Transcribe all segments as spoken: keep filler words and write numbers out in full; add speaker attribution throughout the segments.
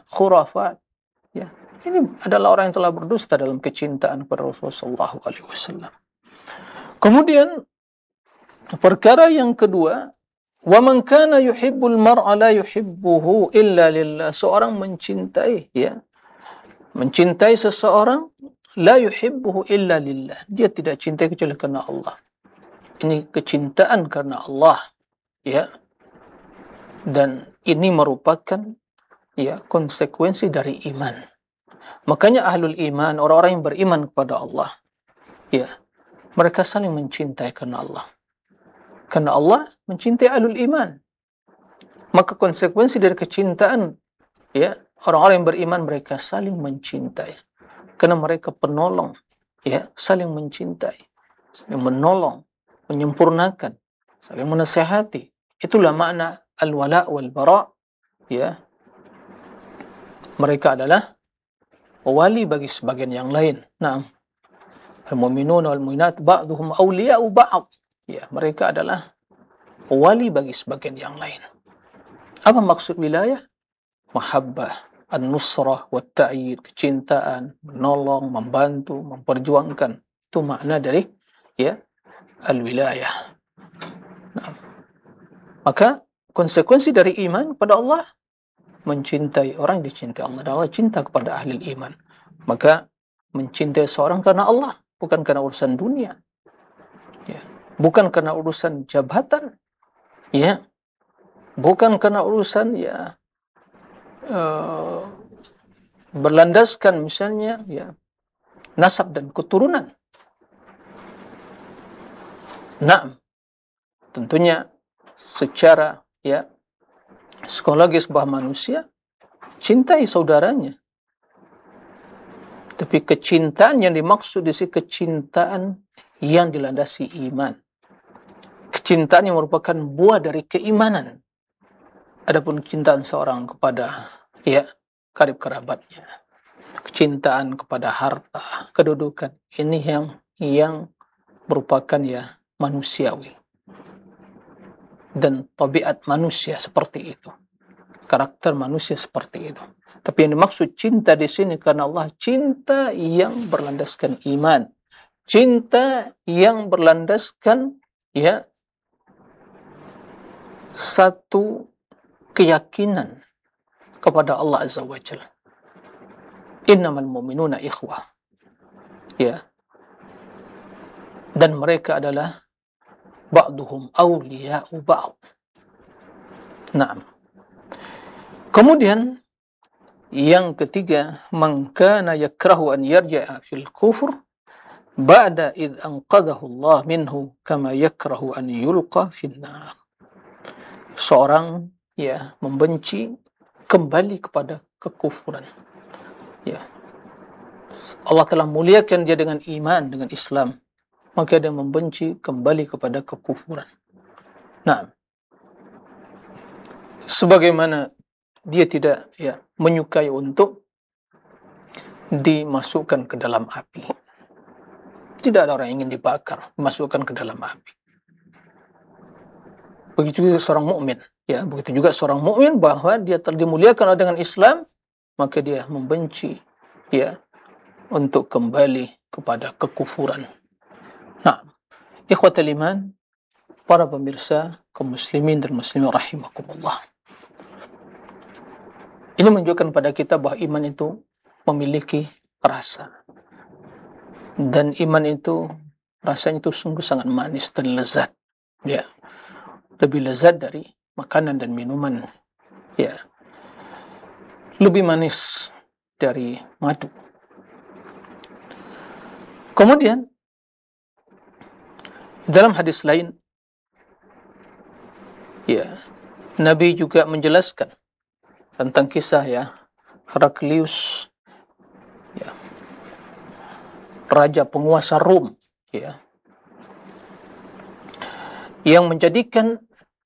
Speaker 1: khurafat. Ya, ini adalah orang yang telah berdusta dalam kecintaan kepada Rasulullah sallallahu alaihi wasallam. Kemudian perkara yang kedua, wa man kana yuhibbul mar'a la yuhibbuhu illa lillah. Seorang mencintai, ya, mencintai seseorang, la yuhibbuhu illa lillah. Dia tidak cintai kecuali karena Allah. Ini kecintaan karena Allah, ya. Dan ini merupakan, ya, konsekuensi dari iman. Makanya ahlul iman, orang-orang yang beriman kepada Allah, ya, mereka saling mencintai karena Allah. Karena Allah mencintai ahlul iman. Maka konsekuensi dari kecintaan, ya, orang-orang yang beriman, mereka saling mencintai. Karena mereka penolong, ya, saling mencintai, saling menolong, menyempurnakan, saling menasihati. Itulah makna al-wala wal bara, ya. Mereka adalah wali bagi sebagian yang lain. Naam. Al-mu'minun wal mu'minat ba'duhum awliya'u ba'd. Ya, mereka adalah wali bagi sebagian yang lain. Apa maksud wilayah? Mahabbah, an-nusrah, wa ta'yid, kecintaan, menolong, membantu, memperjuangkan. Itu makna dari, ya, al-wilayah. Nah, maka konsekuensi dari iman kepada Allah, mencintai orang dicintai Allah, dan Allah cinta kepada ahli iman. Maka mencintai seorang karena Allah, bukan karena urusan dunia, ya, bukan karena urusan jabatan, ya, bukan karena urusan, ya, uh, berlandaskan misalnya, ya, nasab dan keturunan. Nah, tentunya secara, ya, psikologis bahwa manusia cintai saudaranya. Tapi kecintaan yang dimaksud di sini kecintaan yang dilandasi iman. Kecintaan yang merupakan buah dari keimanan. Adapun kecintaan seorang kepada, ya, karib kerabatnya, kecintaan kepada harta, kedudukan, ini yang yang merupakan, ya, manusiawi. Dan tabiat manusia seperti itu. Karakter manusia seperti itu. Tapi yang dimaksud cinta di sini karena Allah, cinta yang berlandaskan iman. Cinta yang berlandaskan, ya, satu keyakinan kepada Allah Azza wa Jalla. Innamal mu'minuna ikhwah. Ya. Dan mereka adalah ba'duhum awliya'u ba'd. Naam. Kemudian yang ketiga, man kana yakrahu an yarja'a fil kufr ba'da id anqadahu Allah minhu kama yakrahu an yulqa fin nar. Seorang, ya, membenci kembali kepada kekufuran. Ya. Allah telah muliakan dia dengan iman, dengan Islam. Maka dia membenci kembali kepada kekufuran. Nah, sebagaimana dia tidak, ya, menyukai untuk dimasukkan ke dalam api. Tidak ada orang yang ingin dibakar, dimasukkan ke dalam api. Begitu juga seorang mukmin, ya, begitu juga seorang mukmin bahwa dia telah dimuliakan dengan Islam, maka dia membenci, ya, untuk kembali kepada kekufuran. Nah, ikhwatal iman, para pemirsa kaum muslimin dan muslimin rahimakumullah. Ini menunjukkan pada kita bahwa iman itu memiliki rasa. Dan iman itu rasanya itu sungguh sangat manis dan lezat. Ya. Lebih lezat dari makanan dan minuman. Ya. Lebih manis dari madu. Kemudian dalam hadis lain, ya, Nabi juga menjelaskan tentang kisah, ya, Heraklius, ya, raja penguasa Rom, ya, yang menjadikan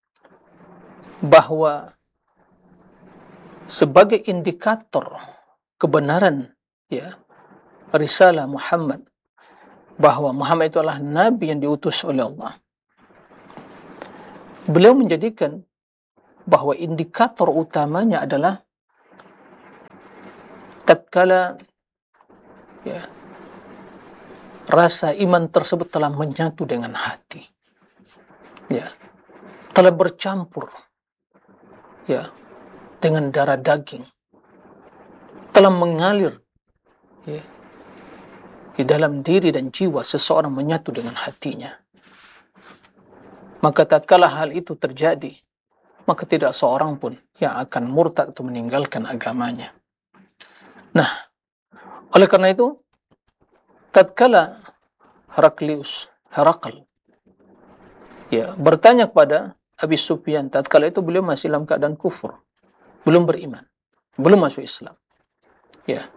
Speaker 1: bahwa sebagai indikator kebenaran, ya, risalah Muhammad, bahwa Muhammad itu adalah Nabi yang diutus oleh Allah. Beliau menjadikan bahwa indikator utamanya adalah tatkala ya, rasa iman tersebut telah menyatu dengan hati, ya, telah bercampur ya dengan darah daging, telah mengalir ya, di dalam diri dan jiwa seseorang menyatu dengan hatinya. Maka tatkala hal itu terjadi, maka tidak seorang pun yang akan murtad atau meninggalkan agamanya. Nah, oleh karena itu, tatkala Heraklius, Herakl, ya, bertanya kepada Abi Sufyan, tatkala itu beliau masih dalam keadaan kufur, belum beriman, belum masuk Islam. Ya.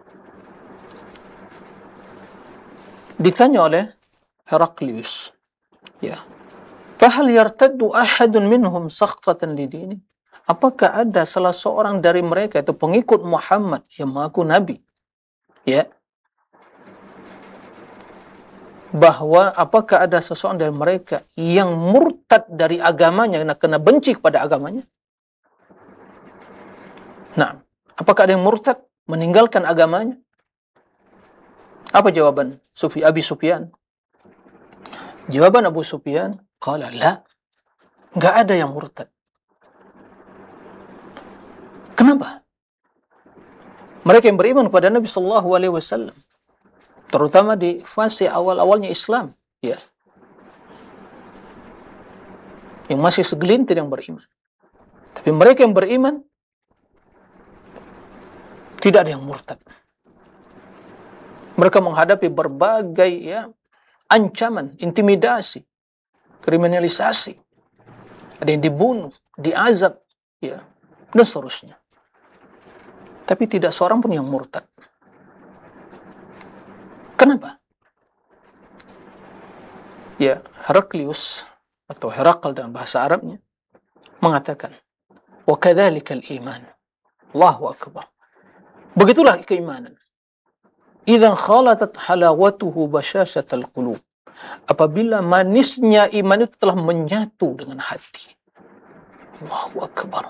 Speaker 1: Ditanya oleh Heraklius, ya, "Fahal yartaddu ahadun minhum sakhtatan lidini?" Apakah ada salah seorang dari mereka, itu pengikut Muhammad yang mengaku nabi, ya, bahwa apakah ada seseorang dari mereka yang murtad dari agamanya karena benci kepada agamanya? Nah, apakah ada yang murtad meninggalkan agamanya? Apa jawaban Sufi Abi Sufyan? Jawaban Abu Sufyan, qala la, enggak ada yang murtad. Kenapa? Mereka yang beriman kepada Nabi sallallahu alaihi wasallam, terutama di fase awal-awalnya Islam, ya, yang masih segelintir yang beriman. Tapi mereka yang beriman, tidak ada yang murtad. Mereka menghadapi berbagai ya ancaman, intimidasi, kriminalisasi, ada yang dibunuh, diazab, ya, dan seterusnya. Tapi tidak seorang pun yang murtad. Kenapa? Ya, Heraklius atau Herakl dalam bahasa Arabnya mengatakan, "Wa kadzalikal iman." Allahu akbar. Begitulah keimanan. Idzan khalatat halawatuhu basyashatal qulub. Apabila manisnya iman itu telah menyatu dengan hati. Allahu akbar.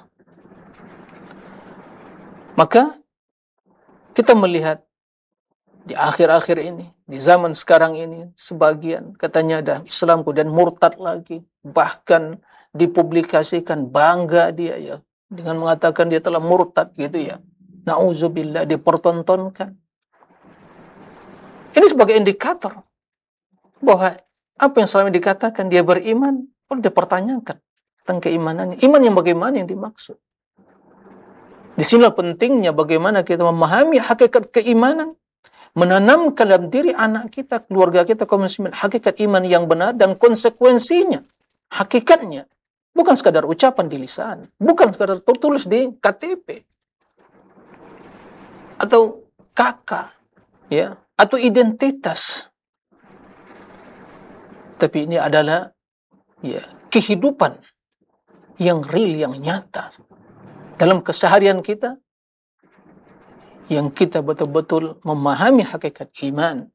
Speaker 1: Maka kita melihat di akhir-akhir ini, di zaman sekarang ini, sebagian katanya dah Islam kemudian murtad lagi, bahkan dipublikasikan bangga dia ya dengan mengatakan dia telah murtad gitu ya. Nauzubillah, dipertontonkan. Ini sebagai indikator bahwa apa yang selama dikatakan dia beriman pun dipertanyakan tentang keimanannya. Iman yang bagaimana yang dimaksud? Di sinilah pentingnya bagaimana kita memahami hakikat keimanan, menanamkan dalam diri anak kita, keluarga kita, kaum muslimin, hakikat iman yang benar dan konsekuensinya, hakikatnya. Bukan sekadar ucapan di lisan, bukan sekadar tertulis di K T P atau K K, ya, atau identitas. Tapi ini adalah ya kehidupan yang real, yang nyata dalam keseharian kita, yang kita betul-betul memahami hakikat iman,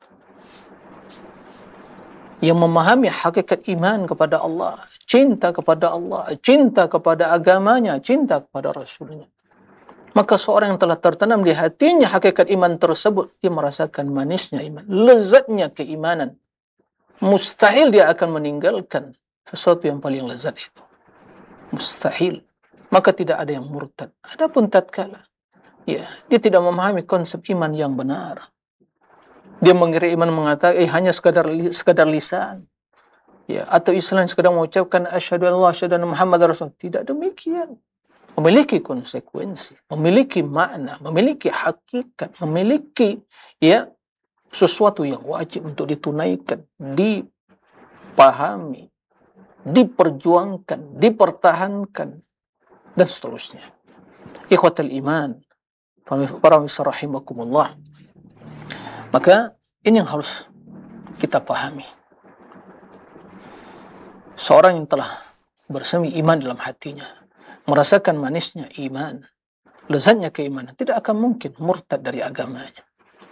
Speaker 1: yang memahami hakikat iman kepada Allah, cinta kepada Allah, cinta kepada agamanya, cinta kepada Rasulnya. Maka seorang yang telah tertanam di hatinya hakikat iman tersebut, dia merasakan manisnya iman, lezatnya keimanan. Mustahil dia akan meninggalkan sesuatu yang paling lezat itu. Mustahil. Maka tidak ada yang murtad. Adapun tatkala ya, dia tidak memahami konsep iman yang benar, dia mengira iman mengatakan eh hanya sekadar sekadar lisan, ya, atau Islam sekadar mengucapkan asyhadu an la asyhadu anna Muhammadar Rasul. Tidak demikian. Memiliki konsekuensi, memiliki makna, memiliki hakikat, memiliki ya sesuatu yang wajib untuk ditunaikan, dipahami, diperjuangkan, dipertahankan, dan seterusnya. Ikhwatul iman, para misal rahimakumullah. Maka ini yang harus kita pahami. Seorang yang telah bersemi iman dalam hatinya, merasakan manisnya iman, lezatnya keimanan, tidak akan mungkin murtad dari agamanya.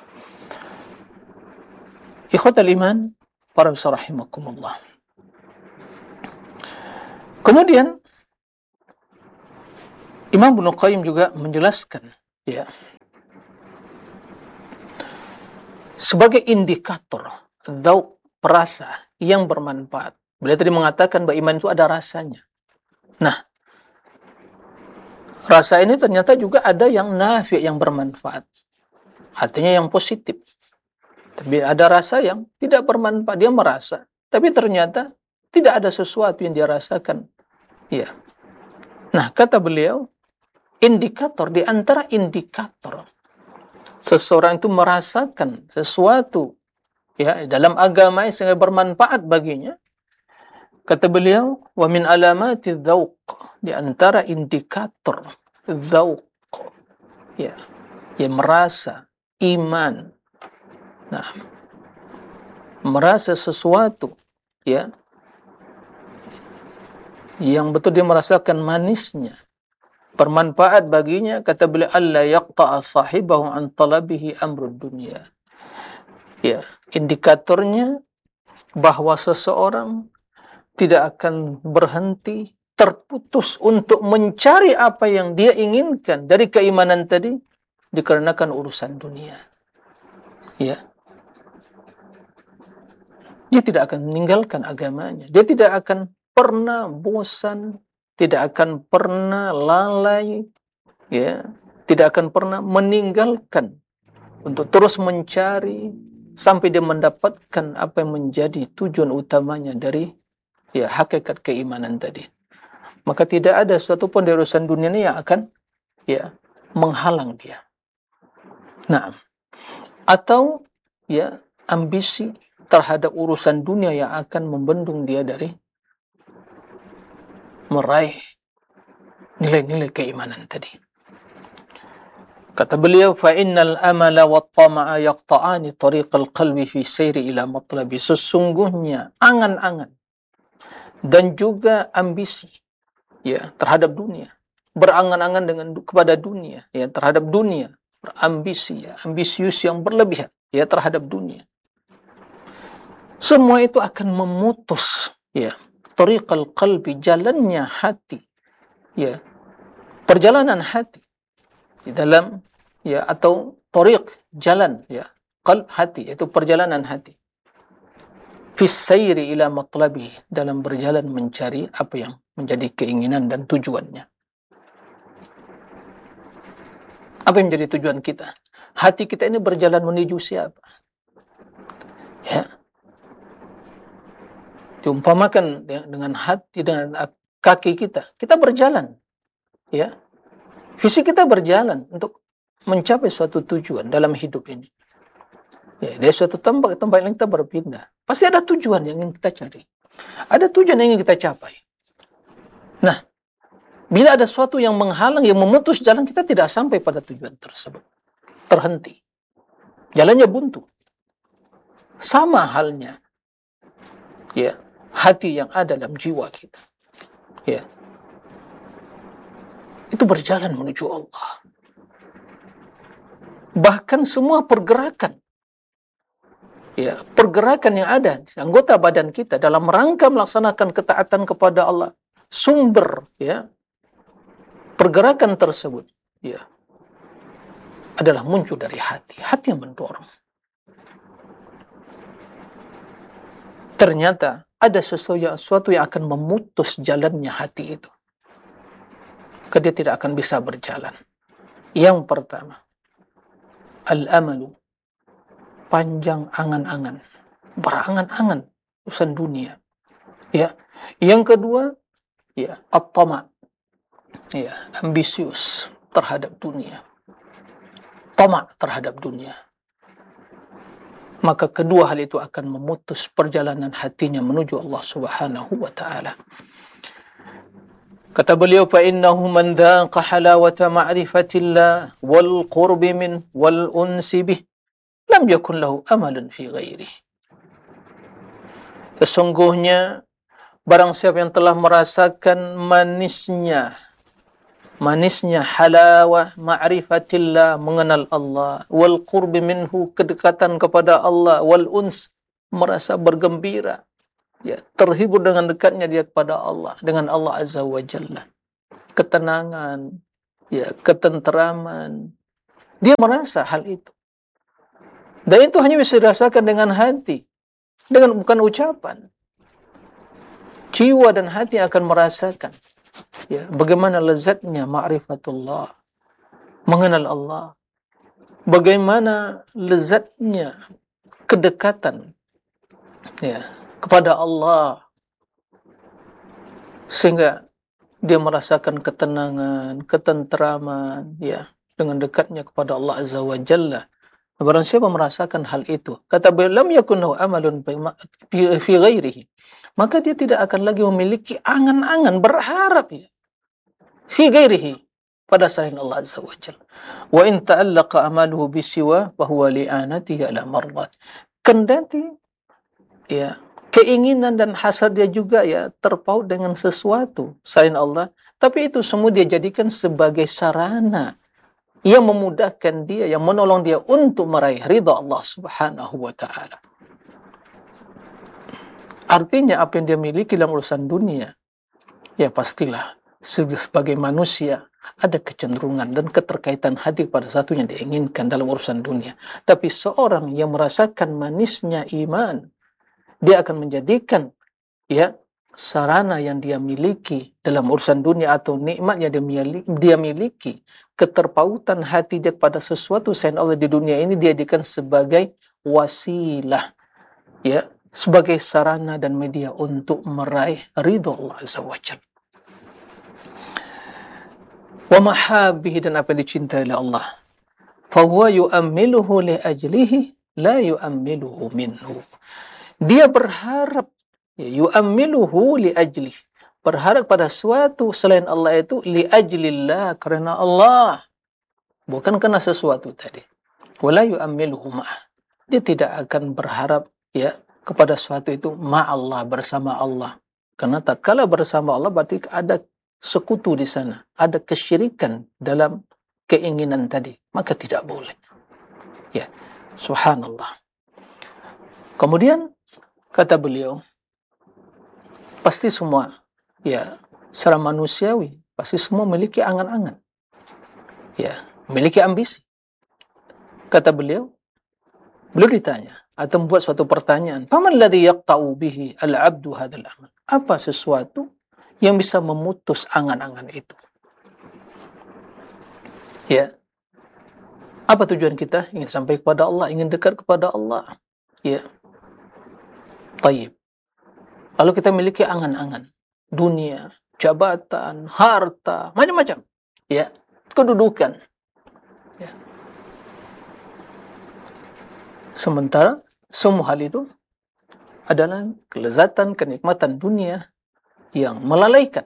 Speaker 1: Ikhwatul iman, para misal rahimakumullah. Kemudian Imam Ibnu Qayyim juga menjelaskan ya sebagai indikator dzauq, perasa yang bermanfaat. Beliau tadi mengatakan bahwa iman itu ada rasanya. Nah, rasa ini ternyata juga ada yang nafi', yang bermanfaat. Artinya yang positif. Tapi ada rasa yang tidak bermanfaat. Dia merasa, tapi ternyata tidak ada sesuatu yang dia rasakan. Ya. Nah, kata beliau, indikator, di antara indikator seseorang itu merasakan sesuatu ya dalam agama yang sangat bermanfaat baginya, kata beliau, wa min alamati dzauq, di antara indikator dzauq, ya, yang merasa iman, nah, merasa sesuatu ya yang betul dia merasakan manisnya, bermanfaat baginya, kata beliau, alla yaqta'a sahibahu an talabihi amrud dunya. Ya, indikatornya bahwa seseorang tidak akan berhenti, terputus untuk mencari apa yang dia inginkan dari keimanan tadi, dikarenakan urusan dunia. Ya. Dia tidak akan meninggalkan agamanya. Dia tidak akan pernah bosan, tidak akan pernah lalai, ya, tidak akan pernah meninggalkan untuk terus mencari sampai dia mendapatkan apa yang menjadi tujuan utamanya dari ya hakikat keimanan tadi. Maka tidak ada sesuatu pun dari urusan dunia ini yang akan ya menghalang dia. Nah, atau ya ambisi terhadap urusan dunia yang akan membendung dia dari meraih nilai-nilai keimanan tadi. Kata beliau, fa innal amala wat tama'a yaqta'ani tariqal qalbi fi sayri ila matlabi. Sesungguhnya angan-angan dan juga ambisi ya terhadap dunia, berangan-angan dengan kepada dunia, ya terhadap dunia, berambisi ya, ambisius yang berlebihan ya terhadap dunia. Semua itu akan memutus ya tariqal qalbi, jalannya hati, ya perjalanan hati di dalam ya atau tariq, jalan ya qalb, hati, yaitu perjalanan hati, fi sayri ila matlabi, dalam berjalan mencari apa yang menjadi keinginan dan tujuannya. Apa yang menjadi tujuan kita? Hati kita ini berjalan menuju siapa? Ya, diumpamakan dengan hati, dengan kaki kita, kita berjalan, ya, fisik kita berjalan untuk mencapai suatu tujuan dalam hidup ini. Ya, dari suatu tempat ke tempat yang kita berpindah, pasti ada tujuan yang ingin kita cari, ada tujuan yang ingin kita capai. Nah, bila ada sesuatu yang menghalang, yang memutus jalan, kita tidak sampai pada tujuan tersebut, terhenti, jalannya buntu. Sama halnya ya hati yang ada dalam jiwa kita, ya, itu berjalan menuju Allah. Bahkan semua pergerakan, ya, pergerakan yang ada di anggota badan kita dalam rangka melaksanakan ketaatan kepada Allah, sumber, ya, pergerakan tersebut, ya, adalah muncul dari hati, hati yang mendorong. Ternyata ada sesuatu yang akan memutus jalannya hati itu, maka dia tidak akan bisa berjalan. Yang pertama, al-amalu, panjang angan-angan, berangan-angan urusan dunia. Ya. Yang kedua, ya, at-tama', ya, ambisius terhadap dunia, tama' terhadap dunia. Maka kedua hal itu akan memutus perjalanan hatinya menuju Allah Subhanahu wa ta'ala. Kata beliau, fa innahu man dhaqa halawata ma'rifatillah wal qurbi min wal unsi bih lam yakun lahu amalun fi ghairihi. Sesungguhnya barang siapa yang telah merasakan manisnya manisnya halawah ma'rifatillah, mengenal Allah, wal qurbi minhu, kedekatan kepada Allah, wal uns, merasa bergembira, ya, terhibur dengan dekatnya dia kepada Allah, dengan Allah Azza wa Jalla, ketenangan, ya, ketenteraman, dia merasa hal itu. Dan itu hanya bisa dirasakan dengan hati, dengan bukan ucapan. Jiwa dan hati akan merasakan, ya, bagaimana lezatnya ma'rifatullah, mengenal Allah, bagaimana lezatnya kedekatan, ya, kepada Allah, sehingga dia merasakan ketenangan, ketenteraman, ya, dengan dekatnya kepada Allah Azza wa Jalla. Barang siapa merasakan hal itu, kata beliau, lam yakun lahu amalun fi fi ghairihi, maka dia tidak akan lagi memiliki angan-angan berharap, ya, fi ghairihi, pada selain Allah Azza wa Jalla. Wa in ta'allaqa amaluhu bisiwa fa huwa li'anatihi ala mardat. Kendati, ya, keinginan dan hasad dia juga, ya, terpaut dengan sesuatu selain Allah, tapi itu semua dia jadikan sebagai sarana yang memudahkan dia, yang menolong dia untuk meraih ridha Allah Subhanahu wa ta'ala. Artinya apa yang dia miliki dalam urusan dunia, ya pastilah sebagai manusia ada kecenderungan dan keterkaitan hati pada satu yang diinginkan dalam urusan dunia. Tapi seorang yang merasakan manisnya iman, dia akan menjadikan, ya, sarana yang dia miliki dalam urusan dunia atau nikmat yang dia miliki, dia miliki, keterpautan hati dia pada sesuatu selain Allah di dunia ini, dia jadikan sebagai wasilah, ya, sebagai sarana dan media untuk meraih ridha Allah Azza wa Jalla. Wa mahabbihi, dan apa yang dicintai oleh Allah, fa huwa yu'ammiluhu li ajlihi la yu'ammiluhu minhu. Dia berharap, ya, yu'ammiluhu li ajlih, berharap pada suatu selain Allah itu li ajlillah, karena Allah, bukan karena sesuatu tadi. Wala yu'ammiluhu ma'ah, dia tidak akan berharap, ya, kepada suatu itu ma'allah, bersama Allah, karena tatkala bersama Allah berarti ada sekutu di sana, ada kesyirikan dalam keinginan tadi, maka tidak boleh, ya, subhanallah. Kemudian kata beliau, pasti semua, ya, secara manusiawi, pasti semua memiliki angan-angan, ya, memiliki ambisi. Kata beliau, beliau ditanya atau membuat suatu pertanyaan, faman ladzi yaqta'u bihi al-'abdu hadzal amal, apa sesuatu yang bisa memutus angan-angan itu, ya, apa tujuan kita? Ingin sampai kepada Allah, ingin dekat kepada Allah, ya, tayyib. Lalu kita memiliki angan-angan dunia, jabatan, harta, macam-macam, ya, kedudukan, ya. Sementara semua hal itu adalah kelezatan, kenikmatan dunia yang melalaikan.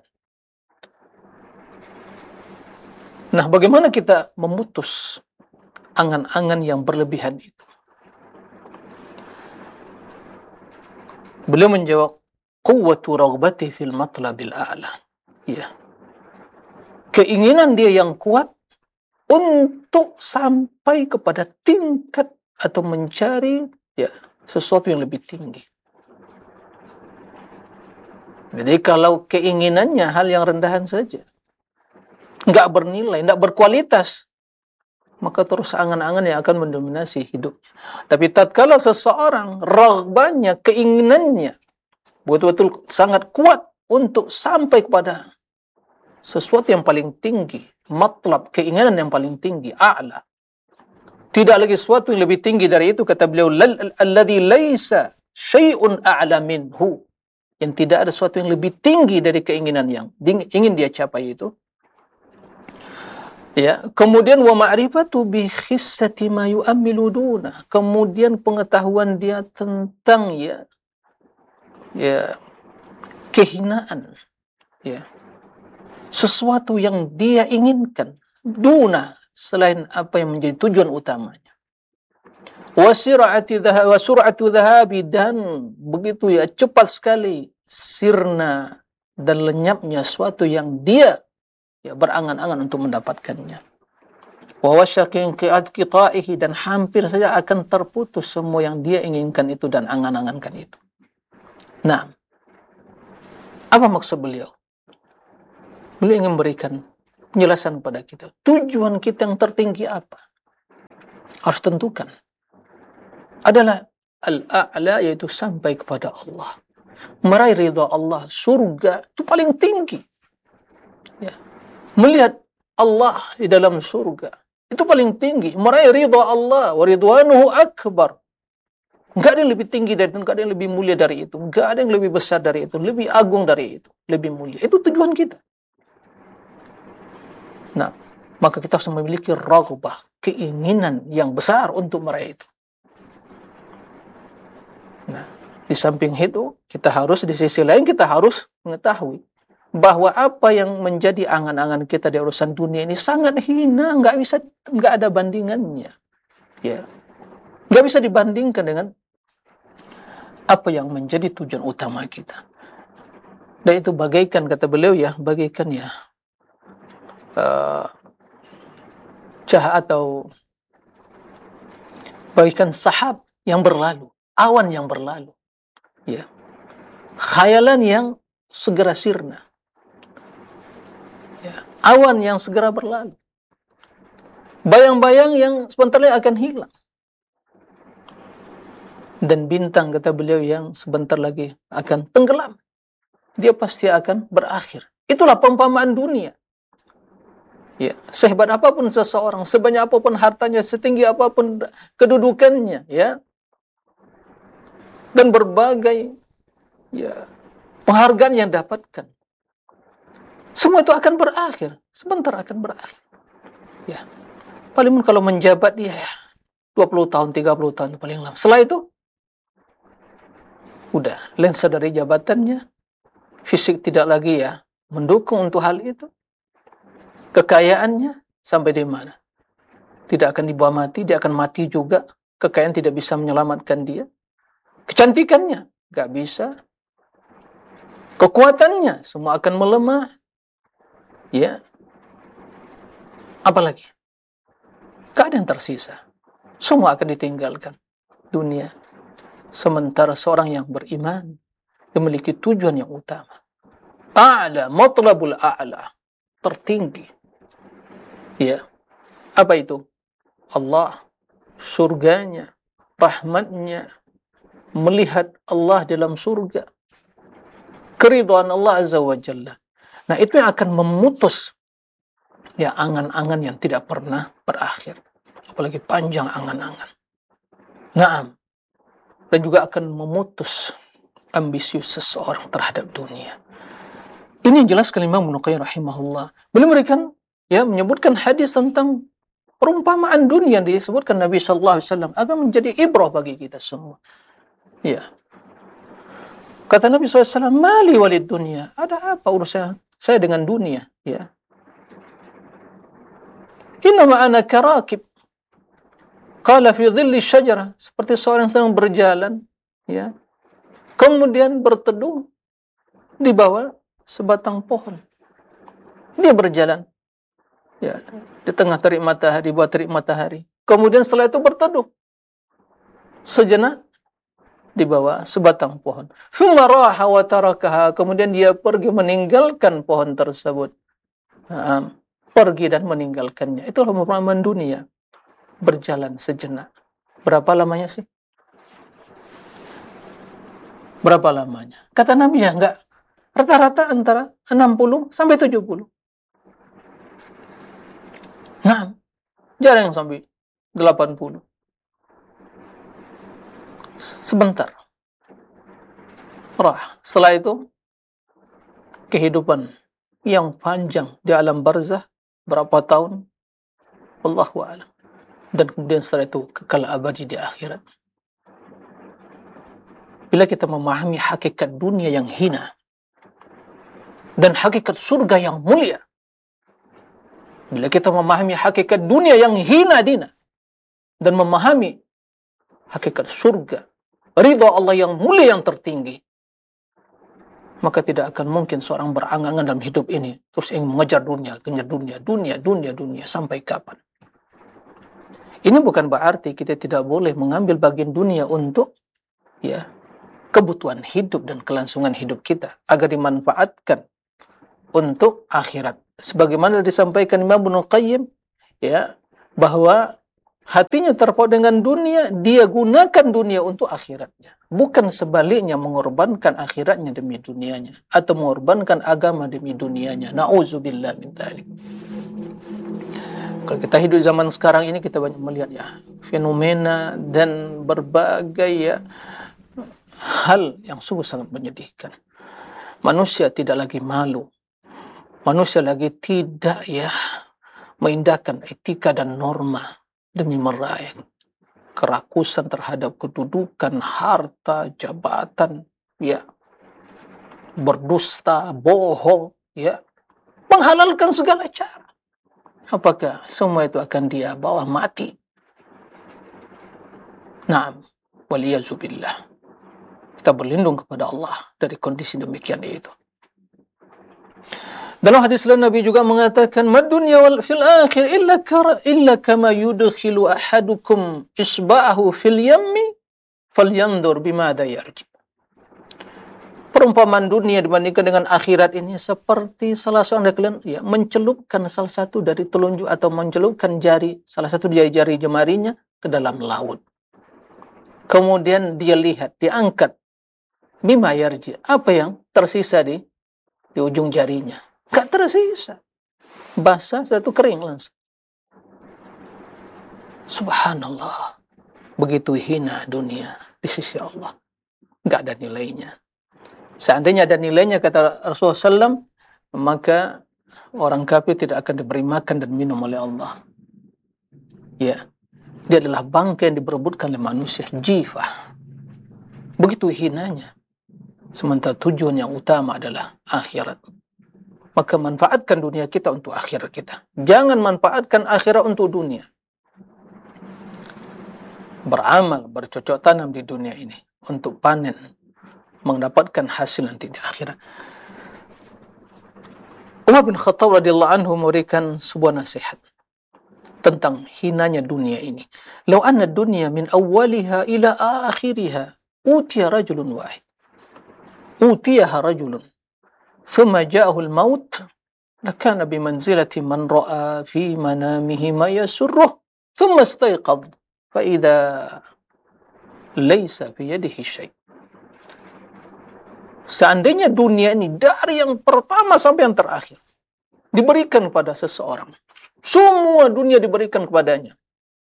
Speaker 1: Nah, bagaimana kita memutus angan-angan yang berlebihan itu? Beliau menjawab, quwwatu raghbati fil matlabil a'la, ya, keinginan dia yang kuat untuk sampai kepada tingkat atau mencari, ya, sesuatu yang lebih tinggi. Jadi kalau keinginannya hal yang rendahan saja, enggak bernilai, enggak berkualitas, maka terus angan-angan yang akan mendominasi hidupnya. Tapi tatkala seseorang raghbahnya, keinginannya betul-betul sangat kuat untuk sampai kepada sesuatu yang paling tinggi, matlab, keinginan yang paling tinggi, a'la, tidak lagi sesuatu yang lebih tinggi dari itu, kata beliau, alladzi laisa syai'un a'la minhu, yang tidak ada sesuatu yang lebih tinggi dari keinginan yang ingin dia capai itu, ya. Kemudian wa ma'rifatu bi khissati ma yu'ammilu duna, kemudian pengetahuan dia tentang, ya, ya, kehinaan, ya, sesuatu yang dia inginkan, duna, selain apa yang menjadi tujuan utamanya. Wa sir'ati dhahab wa sur'atu dhahabi, dan begitu, ya, cepat sekali sirna dan lenyapnya sesuatu yang dia, ya, berangan-angan untuk mendapatkannya. Wa wasyakin qita'ihi, dan hampir saja akan terputus semua yang dia inginkan itu dan angan-angankan itu. Nah, apa maksud beliau? Beliau ingin memberikan penjelasan pada kita. Tujuan kita yang tertinggi apa? Harus tentukan. adalah al-a'la, yaitu sampai kepada Allah. Meraih ridha Allah, surga itu paling tinggi. Ya. Melihat Allah di dalam surga itu paling tinggi. Meraih ridha Allah, wa ridwanuhu akbar. Enggak ada yang lebih tinggi dari itu, enggak ada yang lebih mulia dari itu, enggak ada yang lebih besar dari itu, lebih agung dari itu, lebih mulia. Itu tujuan kita. Nah, maka kita harus memiliki raghbah, keinginan yang besar untuk meraih itu. Nah, di samping itu, kita harus, di sisi lain kita harus mengetahui bahwa apa yang menjadi angan-angan kita di urusan dunia ini sangat hina, enggak bisa, enggak ada bandingannya. Ya. Enggak bisa dibandingkan dengan apa yang menjadi tujuan utama kita. Dan itu bagaikan, kata beliau ya, bagaikan ya uh, cahaya atau bagaikan sahab yang berlalu, awan yang berlalu, ya, khayalan yang segera sirna, ya, awan yang segera berlalu, bayang-bayang yang sebentar lagi akan hilang, dan bintang, kata beliau, yang sebentar lagi akan tenggelam. Dia pasti akan berakhir. Itulah perumpamaan dunia. Ya, sehebat apapun seseorang, sebanyak apapun hartanya, setinggi apapun kedudukannya, ya, dan berbagai ya penghargaan yang dapatkan, semua itu akan berakhir. Sebentar akan berakhir. Ya, paling kalau menjabat dia ya, dua puluh tahun, tiga puluh tahun paling lama. Setelah itu udah lensa dari jabatannya, fisik tidak lagi ya mendukung untuk hal itu. Kekayaannya sampai di mana? Tidak akan dibawa mati, dia akan mati juga. Kekayaan tidak bisa menyelamatkan dia. Kecantikannya nggak bisa. Kekuatannya semua akan melemah. Ya. Apalagi? Gak ada yang tersisa. Semua akan ditinggalkan dunia. Sementara seorang yang beriman memiliki tujuan yang utama. A'la, matlabul a'la, tertinggi. Ya. Apa itu? Allah, surganya, rahmatnya, melihat Allah dalam surga, keridhaan Allah Azza wa Jalla. Nah, itu yang akan memutus ya angan-angan yang tidak pernah berakhir. Apalagi panjang angan-angan. Naam. Dan juga akan memutus ambisius seseorang terhadap dunia. Ini yang jelas Imam Ibnu Qayyim rahimahullah. Beliau memberikan ya menyebutkan hadis tentang perumpamaan dunia yang disebutkan Nabi sallallahu alaihi wasallam agar menjadi ibrah bagi kita semua. Ya. Kata Nabi sallallahu alaihi wasallam, "Mali walid dunia." Ada apa urusan saya dengan dunia, ya. Innama ana karakib. Qala fi dhilli syajarah, seperti seorang sedang berjalan, ya. Kemudian berteduh di bawah sebatang pohon. Dia berjalan ya, di tengah terik matahari, di bawah terik matahari. Kemudian setelah itu berteduh sejenak di bawah sebatang pohon. Summa raha wa tarakaha, kemudian dia pergi meninggalkan pohon tersebut. Nah, pergi dan meninggalkannya. Itulah perumpamaan dunia. Berjalan sejenak. Berapa lamanya sih? Berapa lamanya? Kata Nabi ya enggak. Rata-rata antara enam puluh sampai tujuh puluh. Nah, jarang yang sampai delapan puluh. Sebentar. Rah. Setelah itu, kehidupan yang panjang di alam barzah, berapa tahun? Wallahu a'lam. Dan kemudian setelah itu, kekal abadi di akhirat. Bila kita memahami hakikat dunia yang hina, dan hakikat surga yang mulia, bila kita memahami hakikat dunia yang hina dina, dan memahami hakikat surga, ridha Allah yang mulia yang tertinggi, maka tidak akan mungkin seorang berangan-angan dalam hidup ini terus ingin mengejar dunia, mengejar dunia, dunia, dunia, dunia, sampai kapan? Ini bukan berarti kita tidak boleh mengambil bagian dunia untuk ya kebutuhan hidup dan kelangsungan hidup kita agar dimanfaatkan untuk akhirat. Sebagaimana disampaikan Imam Ibnu Qayyim ya bahwa hatinya terpaut dengan dunia, dia gunakan dunia untuk akhiratnya. Bukan sebaliknya mengorbankan akhiratnya demi dunianya. Atau mengorbankan agama demi dunianya. Na'udzubillah min dzalik. Kalau kita hidup zaman sekarang ini, kita banyak melihat ya fenomena dan berbagai ya hal yang sungguh sangat menyedihkan. Manusia tidak lagi malu. Manusia lagi tidak ya mengindahkan etika dan norma demi meraih kerakusan terhadap kedudukan, harta, jabatan, ya, berdusta, bohong, ya, menghalalkan segala cara. Apakah semua itu akan dia bawa mati? Naam, waliyazubillah. Kita berlindung kepada Allah dari kondisi demikian itu. Dalam hadis lain Nabi juga mengatakan, "Mad dunya wal fil akhir illa kara illa kama yudkhilu ahadukum isba'ahu fil yammi falyanzur bimada yarji." Perumpamaan dunia dibandingkan dengan akhirat ini seperti salah seorang dari kalian ya, mencelupkan salah satu dari telunjuk atau mencelupkan jari, salah satu jari-jari jemarinya ke dalam laut. Kemudian dia lihat, diangkat bima yarji, apa yang tersisa di di ujung jarinya. Enggak tersisa. Basah, satu kering langsung. Subhanallah. Begitu hina dunia di sisi Allah. Enggak ada nilainya. Seandainya ada nilainya, kata Rasulullah sallallahu alaihi wasallam, maka orang kafir tidak akan diberi makan dan minum oleh Allah. Ya, dia adalah bangkai yang diperebutkan oleh manusia, jifah. Begitu hinanya. Sementara tujuan yang utama adalah akhirat. Maka manfaatkan dunia kita untuk akhirat kita. Jangan manfaatkan akhirat untuk dunia. Beramal, bercocok tanam di dunia ini untuk panen, mendapatkan hasil nanti di akhirat. Umar bin Khattab radhiyallahu anhu memberikan sebuah nasihat tentang hinanya dunia ini. Lau anna dunya min awwaliha ila akhiriha utiya rajulun wahid. Utiyaha rajulun. Thumma ja'ahu al-maut. Lakana bimanzilati man ra'a fi manamihi ma yasurruh. Thumma istayqadh. Fa idha laysa fi yadihi syai'. Seandainya dunia ini dari yang pertama sampai yang terakhir diberikan kepada seseorang, semua dunia diberikan kepadanya,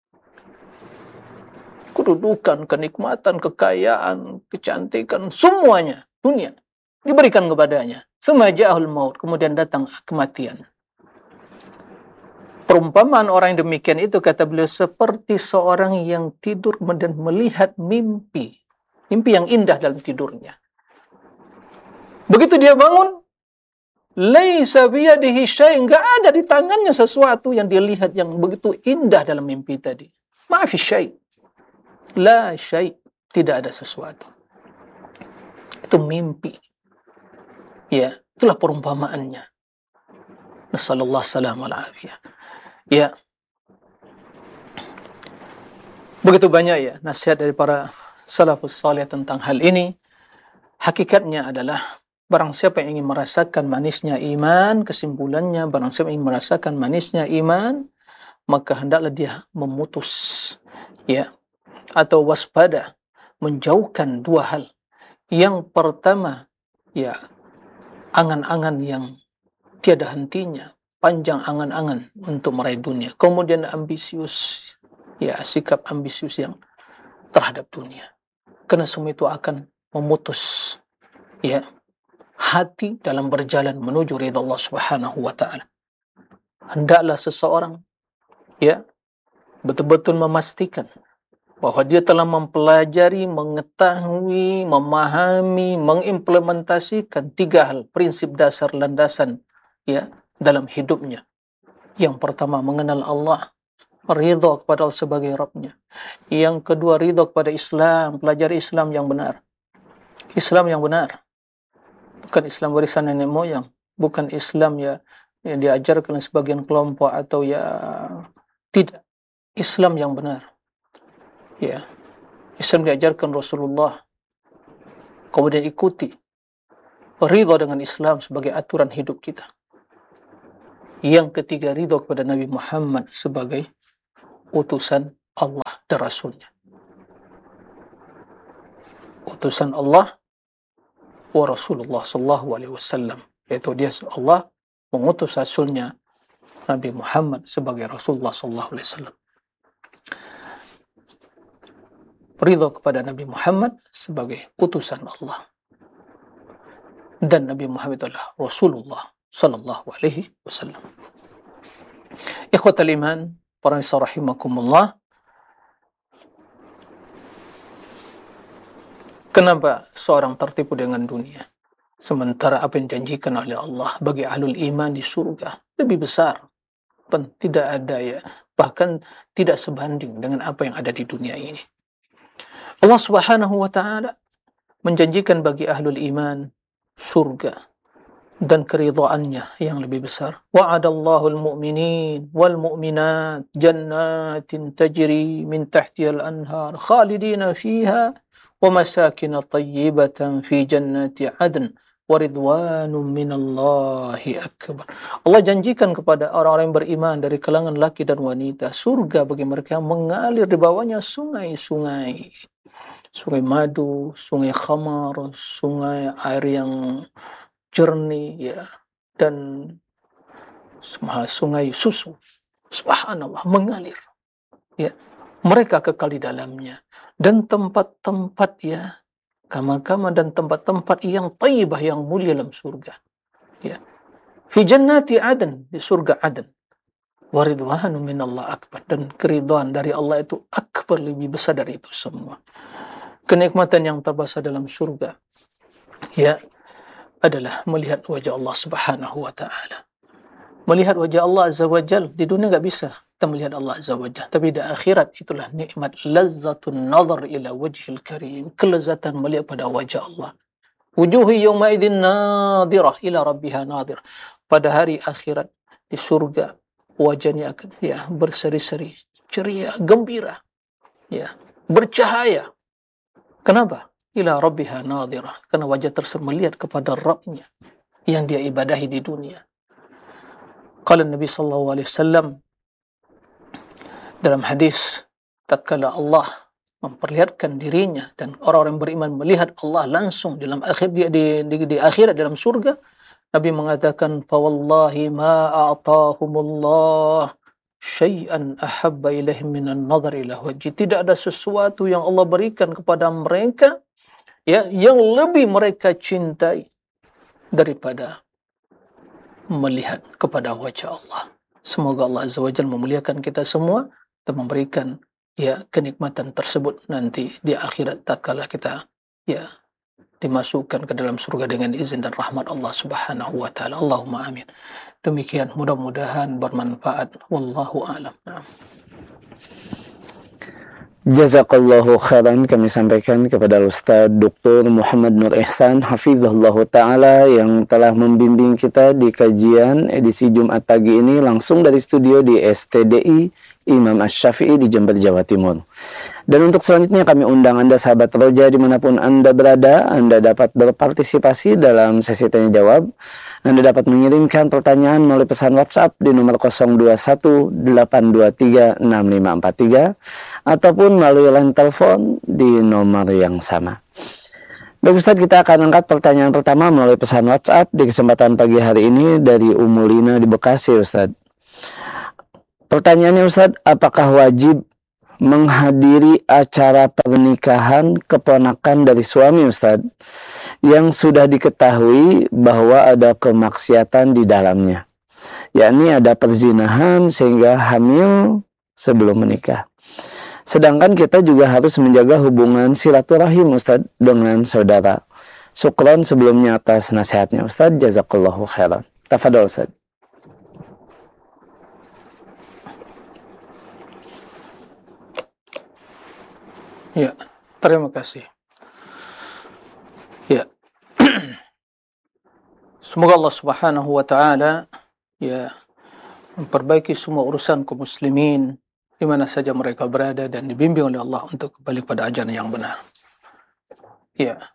Speaker 1: kedudukan, kenikmatan, kekayaan, kecantikan, semuanya dunia diberikan kepadanya. Semaja'ahul maut, kemudian datang kematian. Perumpamaan orang yang demikian itu, kata beliau, seperti seorang yang tidur kemudian melihat mimpi, mimpi yang indah dalam tidurnya. Begitu dia bangun, laisa biyadihi syai', enggak ada di tangannya sesuatu yang dia lihat yang begitu indah dalam mimpi tadi. Ma fi syai'. La syai', tidak ada sesuatu. Itu mimpi. Ya, itulah perumpamaannya. Nasallallahu salam wal afiyah. Ya. Begitu banyak ya nasihat dari para salafus salih tentang hal ini. Hakikatnya adalah barang siapa yang ingin merasakan manisnya iman, kesimpulannya barang siapa yang ingin merasakan manisnya iman, maka hendaklah dia memutus ya atau waspada, menjauhkan dua hal. Yang pertama, ya, angan-angan yang tiada hentinya, panjang angan-angan untuk meraih dunia. Kemudian ambisius, ya, sikap ambisius yang terhadap dunia. Karena semua itu akan memutus, ya, hati dalam berjalan menuju ridha Allah Subhanahu wa taala. Hendaklah seseorang ya betul-betul memastikan bahwa dia telah mempelajari, mengetahui, memahami, mengimplementasikan tiga hal, prinsip dasar landasan ya dalam hidupnya. Yang pertama, mengenal Allah, ridha kepada Allah sebagai Rabbnya. Yang kedua, ridha kepada Islam, pelajari Islam yang benar. Islam yang benar. Bukan Islam warisan nenek moyang, bukan Islam ya yang diajarkan oleh sebagian kelompok atau ya tidak. Islam yang benar. Ya. Islam diajarkan Rasulullah. Kemudian ikuti. Ridha dengan Islam sebagai aturan hidup kita. Yang ketiga, ridha kepada Nabi Muhammad sebagai utusan Allah dan Rasulnya. Utusan Allah wa Rasulullah sallallahu alaihi wasallam, yaitu dia Allah mengutus Rasulnya Nabi Muhammad sebagai Rasulullah sallallahu alaihi wasallam. Ridha kepada Nabi Muhammad sebagai utusan Allah, dan Nabi Muhammad adalah Rasulullah sallallahu alaihi wasallam. Ikhwatal iman, para rahimakumullah, kenapa seorang tertipu dengan dunia, sementara apa yang dijanjikan oleh Allah bagi ahlul iman di surga lebih besar, dan tidak ada ya, bahkan tidak sebanding dengan apa yang ada di dunia ini. Allah Subhanahu wa taala menjanjikan bagi ahlul iman surga dan keridhaannya yang lebih besar. Wa'adallahu al-mu'minin wal mu'minat jannatin tajri min tahtiha al-anhar khalidina fiha wa masakin tayyibatan fi jannati adn wa ridwanun minallahi akbar. Allah janjikan kepada orang-orang yang beriman dari kalangan laki dan wanita surga bagi mereka yang mengalir di bawahnya sungai-sungai, sungai madu, sungai khamar, sungai air yang jernih, ya, dan sungai susu. Subhanallah, mengalir, ya, mereka kekal di dalamnya, dan tempat-tempat, ya, kamar-kamar dan tempat-tempat yang thayyibah, yang mulia dalam surga, ya, fi jannati adn, di surga Aden, wa ridwanu minallah akbar, dan keridhaan dari Allah itu akbar, lebih besar dari itu semua. Kenikmatan yang terbesar dalam surga, ya, adalah melihat wajah Allah Subhanahu wa ta'ala. Melihat wajah Allah Azza wa Jal. Di dunia enggak bisa kita melihat Allah Azza wa Jal, tapi di akhirat itulah nikmat lazzatun nazar ila wajhil karim, kelezatan melihat pada wajah Allah. Wujuhu yawma idzin nadirah ila rabbiha nadir. Pada hari akhirat di surga, wajahnya akan, ya, berseri-seri, ceria, gembira, ya, bercahaya. Kenapa? Ila rabbiha nadhirah, karena wajah tersebut melihat kepada Rabbnya yang dia ibadahi di dunia. Qala Nabi sallallahu alaihi wasallam dalam hadis, tatkala Allah memperlihatkan dirinya dan orang-orang beriman melihat Allah langsung dalam akhir di, di, di, di akhirat dalam surga, Nabi mengatakan, fa wallahi ma a'tahumullah syai'an ahabba ilaihim minan nadhar ila wajhi. Tidak ada sesuatu yang Allah berikan kepada mereka, ya, yang lebih mereka cintai daripada melihat kepada wajah Allah. Semoga Allah Azza wa Jalla memuliakan kita semua dan memberikan, ya, kenikmatan tersebut nanti di akhirat tatkala kita, ya, dimasukkan ke dalam surga dengan izin dan rahmat Allah Subhanahu wa taala. Allahumma amin. Demikian, mudah-mudahan bermanfaat. Wallahu a'lam. Nah.
Speaker 2: Jazakallahu khairan kami sampaikan kepada Ustaz Doktor Muhammad Nur Ihsan hafizahullah ta'ala yang telah membimbing kita di kajian edisi Jumat pagi ini langsung dari studio di S T D I Imam Asy-Syafi'i di Jember, Jawa Timur. Dan untuk selanjutnya kami undang Anda sahabat Roja dimanapun Anda berada, Anda dapat berpartisipasi dalam sesi tanya jawab. Anda dapat mengirimkan pertanyaan melalui pesan WhatsApp di nomor nol dua satu delapan dua tiga enam lima empat tiga ataupun melalui line telepon di nomor yang sama. Baik Ustaz, kita akan angkat pertanyaan pertama melalui pesan WhatsApp di kesempatan pagi hari ini dari Ummu Lina di Bekasi, Ustaz. Pertanyaannya, Ustaz, apakah wajib menghadiri acara pernikahan keponakan dari suami, Ustaz, yang sudah diketahui bahwa ada kemaksiatan di dalamnya, yakni ada perzinahan sehingga hamil sebelum menikah. Sedangkan kita juga harus menjaga hubungan silaturahim, Ustaz, dengan saudara. Syukran sebelumnya atas nasihatnya, Ustaz. Jazakallahu khairan. Tafadhol, Ustaz.
Speaker 1: Ya, terima kasih. Ya. Semoga Allah Subhanahu wa taala, ya, memperbaiki semua urusan kaum muslimin di mana saja mereka berada dan dibimbing oleh Allah untuk kembali pada ajaran yang benar. Ya.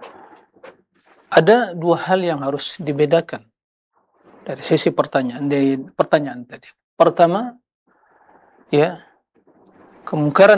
Speaker 1: Ada dua hal yang harus dibedakan dari sisi pertanyaan dari pertanyaan tadi. Pertama, ya, kemungkaran